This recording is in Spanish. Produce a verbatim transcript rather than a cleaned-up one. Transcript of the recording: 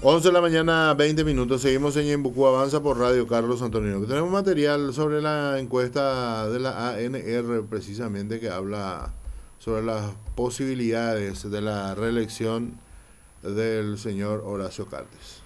once de la mañana, veinte minutos. Seguimos en Ñembucú Avanza por Radio Carlos Antonio. Tenemos material sobre la encuesta de la A N R, precisamente, que habla sobre las posibilidades de la reelección del señor Horacio Cartes.